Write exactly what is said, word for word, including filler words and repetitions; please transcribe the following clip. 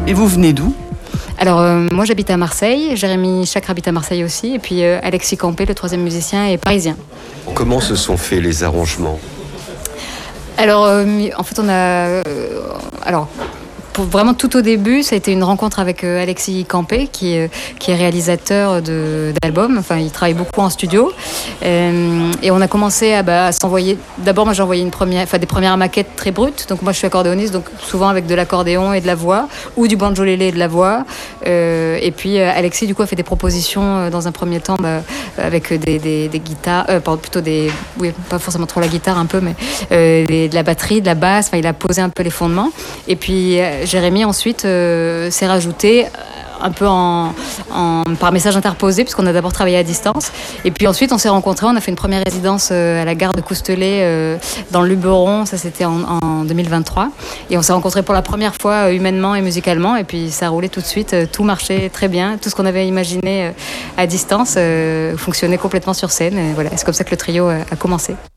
Et vous venez d'où ? Alors euh, moi j'habite à Marseille, Jérémy Chacre habite à Marseille aussi, et puis euh, Alexis Campé, le troisième musicien, est parisien. Comment se sont faits les arrangements ? Alors euh, en fait on a... Euh, alors... Pour vraiment tout au début, ça a été une rencontre avec euh, Alexis Campé, qui est, qui est réalisateur de, d'albums. Enfin, il travaille beaucoup en studio. Euh, et on a commencé à, bah, à s'envoyer. D'abord, moi, j'ai envoyé une première, enfin, des premières maquettes très brutes. Donc, moi, je suis accordéoniste, donc souvent avec de l'accordéon et de la voix, ou du banjolélé et de la voix. Euh, et puis, euh, Alexis, du coup, a fait des propositions euh, dans un premier temps, bah, avec des, des, des guitares, euh, pardon, plutôt des, oui, pas forcément trop la guitare, un peu, mais euh, des, de la batterie, de la basse. Enfin, il a posé un peu les fondements. Et puis, euh, Jérémy ensuite euh, s'est rajouté un peu en, en, par message interposé, puisqu'on a d'abord travaillé à distance. Et puis ensuite, on s'est rencontrés, on a fait une première résidence euh, à la gare de Coustelet, euh, dans le Luberon, ça c'était en, en deux mille vingt-trois. Et on s'est rencontrés pour la première fois, euh, humainement et musicalement, et puis ça roulait tout de suite, euh, tout marchait très bien, tout ce qu'on avait imaginé euh, à distance euh, fonctionnait complètement sur scène. Et voilà, c'est comme ça que le trio euh, a commencé.